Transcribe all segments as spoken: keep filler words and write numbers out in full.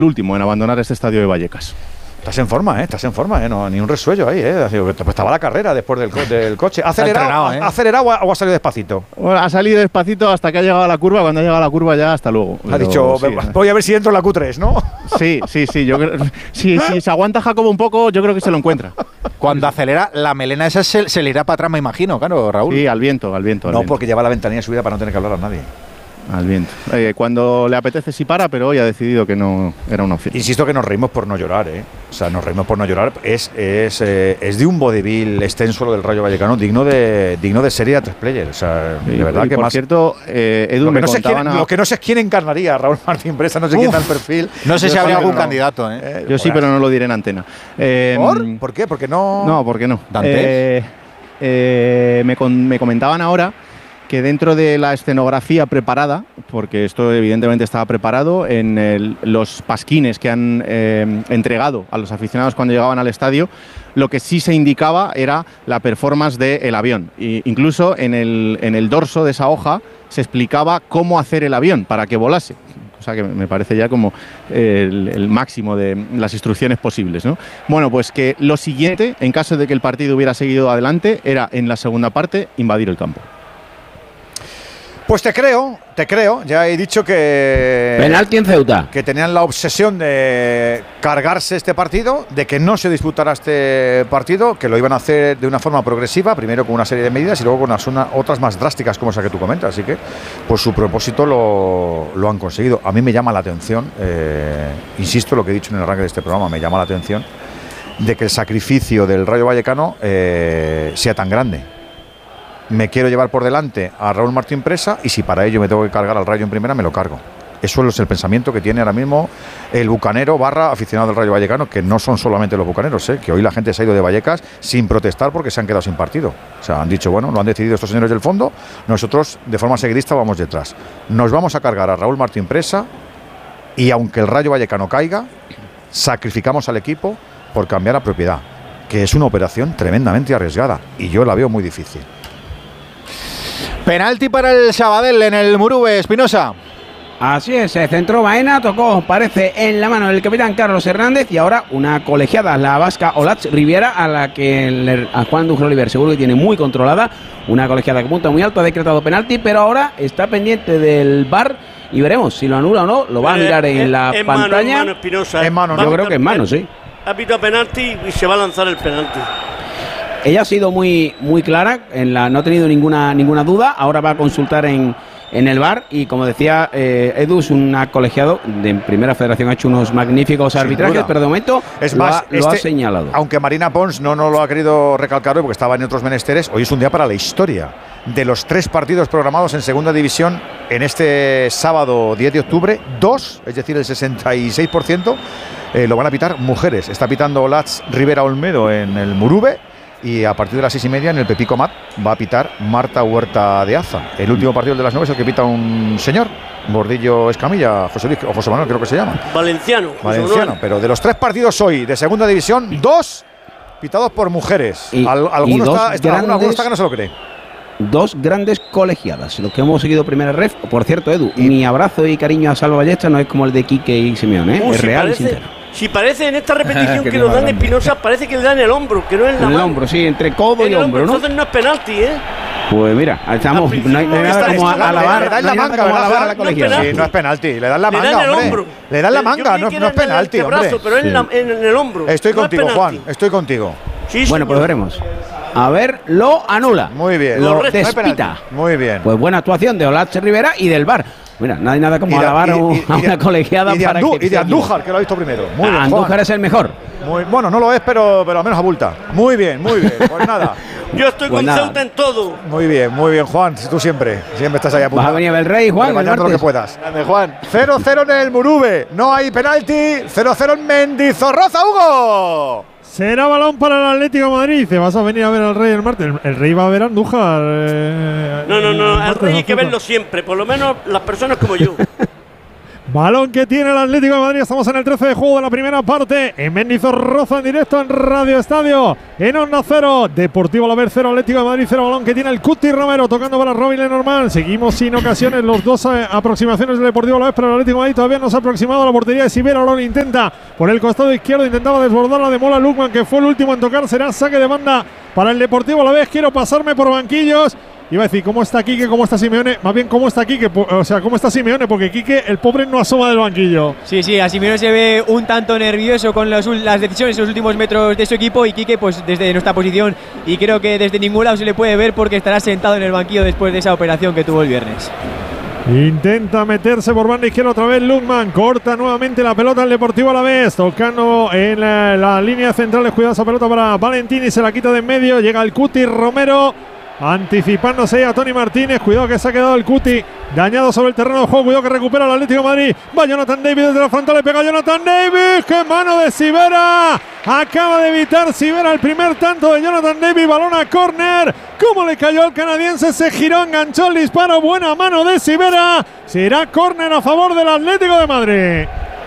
último en abandonar este estadio de Vallecas. Estás en forma, ¿eh? Estás en forma, ¿eh? No, ni un resuello ahí, ¿eh? Estaba la carrera después del, co del coche. ¿Ha acelerado, ¿eh? ¿Ha acelerado o ha salido despacito? Bueno, ha salido despacito hasta que ha llegado a la curva. Cuando ha llegado a la curva ya, hasta luego. Ha Pero, dicho, sí, voy a ver si entro en la Q tres, ¿no? Sí, sí, sí. Yo creo, si, si se aguanta Jacobo un poco, yo creo que se lo encuentra. Cuando acelera, la melena esa se, se le irá para atrás, me imagino, claro, Raúl. Sí, al viento, al viento. Al no, viento. Porque lleva la ventanilla subida para no tener que hablar a nadie. Al viento. Eh, cuando le apetece sí para, pero hoy ha decidido que no era una opción. Insisto que nos reímos por no llorar, ¿eh? O sea, nos reímos por no llorar. Es, es, eh, es de un vodevil extenso lo del Rayo Vallecano, digno de digno de serie a tres players. O sea, sí, de verdad y que por más. cierto, eh, Edu, lo, que me no sé quién, a... lo que no sé es quién encarnaría a Raúl Martín Presa, no sé Uf, quién da el perfil. No sé Yo si habría algún no. candidato, ¿eh? eh Yo sí, pero no lo diré en antena. Eh, ¿Por? ¿Por qué? Porque no. No, porque no. ¿Dantes? Eh, eh, me, con, me comentaban ahora que dentro de la escenografía preparada, porque esto evidentemente estaba preparado, en el, los pasquines que han eh, entregado a los aficionados cuando llegaban al estadio, lo que sí se indicaba era la performance del avión. E incluso en el, en el dorso de esa hoja se explicaba cómo hacer el avión para que volase. O sea que me parece ya como el, el máximo de las instrucciones posibles, ¿no? Bueno, pues que lo siguiente, en caso de que el partido hubiera seguido adelante, era en la segunda parte invadir el campo. Pues te creo, te creo. Ya he dicho que... Penalti en Ceuta. Que tenían la obsesión de cargarse este partido, de que no se disputara este partido, que lo iban a hacer de una forma progresiva, primero con una serie de medidas y luego con unas, una, otras más drásticas como esa que tú comentas. Así que, pues su propósito lo, lo han conseguido. A mí me llama la atención, eh, insisto lo que he dicho en el arranque de este programa, me llama la atención de que el sacrificio del Rayo Vallecano eh, sea tan grande. Me quiero llevar por delante a Raúl Martín Presa y si para ello me tengo que cargar al Rayo en primera, me lo cargo. Eso es el pensamiento que tiene ahora mismo el bucanero barra aficionado del Rayo Vallecano, que no son solamente los bucaneros, ¿eh? Que hoy la gente se ha ido de Vallecas sin protestar porque se han quedado sin partido. O sea, han dicho, bueno, lo han decidido estos señores del fondo, nosotros de forma seguidista vamos detrás. Nos vamos a cargar a Raúl Martín Presa y aunque el Rayo Vallecano caiga, sacrificamos al equipo por cambiar la propiedad, que es una operación tremendamente arriesgada y yo la veo muy difícil. Penalti para el Sabadell en el Murube, Espinosa. Así es, se centró Baena, tocó, parece, en la mano del capitán Carlos Hernández y ahora una colegiada, la vasca Olatz Riviera, a la que el, a Juan Duque Oliver seguro que tiene muy controlada, una colegiada que punta muy alto, ha decretado penalti, pero ahora está pendiente del V A R y veremos si lo anula o no, lo va a mirar en, en la en pantalla. Mano, en mano, Espinosa, en mano, yo creo que en mano, sí. Ha pitado penalti y se va a lanzar el penalti. Ella ha sido muy, muy clara, en la, no ha tenido ninguna, ninguna duda, ahora va a consultar en, en el V A R y como decía eh, Edu, es un colegiado de Primera Federación, ha hecho unos magníficos arbitrajes, pero de momento es lo, más, ha, lo este, ha señalado. Aunque Marina Pons no nos lo ha querido recalcar hoy porque estaba en otros menesteres, hoy es un día para la historia. De los tres partidos programados en Segunda División en este sábado diez de octubre, dos, es decir, el sesenta y seis por ciento, eh, lo van a pitar mujeres. Está pitando Olatz Rivera Olmedo en el Murube. Y a partir de las seis y media en el Pepico Mat va a pitar Marta Huerta de Aza. El último partido de las nueve es el que pita un señor, Bordillo Escamilla, José Luis, o José Manuel creo que se llama. Valenciano. Valenciano, pero de los tres partidos hoy de Segunda División, dos pitados por mujeres. Y, Al, alguno, y dos está, está, grandes, alguno está que no se lo cree. Dos grandes colegiadas, los que hemos seguido primera ref. Por cierto, Edu, y mi abrazo y cariño a Salva Ballesta no es como el de Quique y Simeone, ¿eh? Uh, es si real parece, y sincero. Si parece en esta repetición que nos dan Espinosa, parece que le dan el hombro, que no es la el mano. hombro, sí, entre codo el y hombro, ¿no? Entonces no es penalti, ¿eh? Pues mira, estamos, no hay, no hay nada como alabar, le dan la manga, como alabar a la colegiada. Sí, no es penalti, le dan la le manga, dan el hombre. hombro. Le dan la manga, no, no es penalti, el brazo, hombre. pero en, sí. la, en, en el hombro. Estoy no contigo, Juan, estoy contigo. Sí, bueno, pues veremos. A ver, lo anula. Muy bien. Lo Correcto. despita. Muy bien. Pues buena actuación de Olatz Rivera y del V A R. Mira, no hay nada como de, alabar y, y, a una colegiada y de, para Andú, que y de Andújar, que lo ha visto primero. Muy bien, Andújar Juan. es el mejor. Muy, bueno, no lo es, pero, pero al menos abulta. Muy bien, muy bien. Pues nada. Yo estoy pues con nada. Ceuta en todo. Muy bien, muy bien, Juan. Tú siempre, siempre estás ahí apuntado. Vas a venir el Rey, Juan, el lo que puedas. Grande, Juan. cero cero en el Murube. No hay penalti. cero cero en Mendizorroza, Hugo. Será balón para el Atlético de Madrid. Dice, vas a venir a ver al Rey el martes. El, el Rey va a ver a Andújar. Eh, no, no, no. Al Rey hay que verlo verlo siempre. Por lo menos las personas como yo. Balón que tiene el Atlético de Madrid. Estamos en el trece de juego de la primera parte. En Mendizorroza, en directo en Radio Estadio. En Onda Cero. Deportivo Alavés cero, Atlético de Madrid cero. Balón que tiene el Cuti Romero tocando para Robin Lenormand. Seguimos sin ocasiones los dos eh, aproximaciones del Deportivo Alavés, pero el Atlético de Madrid todavía no se ha aproximado a la portería de Sivera. Ahora lo intenta por el costado izquierdo. Intentaba desbordarla de Mola Lukman, que fue el último en tocar. Será saque de banda para el Deportivo Alavés. Quiero pasarme por banquillos. Iba a decir, ¿cómo está Quique? ¿Cómo está Simeone? Más bien, ¿cómo está Quique? O sea, ¿cómo está Simeone? Porque Quique, el pobre, no asoma del banquillo. Sí, sí, a Simeone se ve un tanto nervioso con los, las decisiones en los últimos metros de su equipo, y Quique, pues desde nuestra posición, y creo que desde ningún lado se le puede ver porque estará sentado en el banquillo después de esa operación que tuvo el viernes. Intenta meterse por banda izquierda otra vez Lukman. Corta nuevamente la pelota al Deportivo Alavés. Tocando en la, la línea central. Cuidado esa pelota para Valentini. Se la quita de en medio. Llega el Cuti Romero. Anticipándose a Tony Martínez. Cuidado que se ha quedado el Cuti dañado sobre el terreno de juego. Cuidado que recupera el Atlético de Madrid. Va Jonathan David desde la frontal. Le pega Jonathan David. ¡Qué mano de Sivera! Acaba de evitar Sivera el primer tanto de Jonathan David. Balón a córner. ¿Cómo le cayó al canadiense? Se giró, enganchó el disparo. Buena mano de Sivera. Será córner a favor del Atlético de Madrid.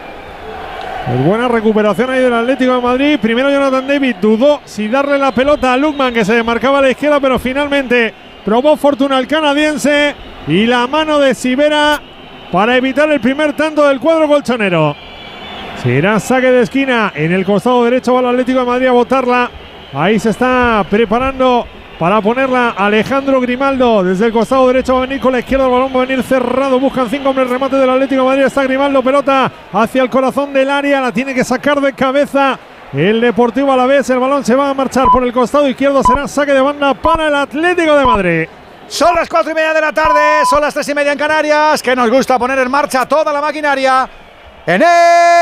Pues buena recuperación ahí del Atlético de Madrid. Primero Jonathan David dudó si darle la pelota a Lukman, que se demarcaba a la izquierda, pero finalmente probó fortuna al canadiense. Y la mano de Sivera para evitar el primer tanto del cuadro colchonero. Será saque de esquina. En el costado derecho va el Atlético de Madrid a botarla. Ahí se está preparando para ponerla Alejandro Grimaldo. Desde el costado derecho va a venir con la izquierda. El balón va a venir cerrado. Buscan cinco hombres. Remate del Atlético de Madrid. Está Grimaldo. Pelota hacia el corazón del área. La tiene que sacar de cabeza el Deportivo Alavés. El balón se va a marchar por el costado izquierdo. Será saque de banda para el Atlético de Madrid. Son las cuatro y media de la tarde. Son las tres y media en Canarias. Que nos gusta poner en marcha toda la maquinaria en el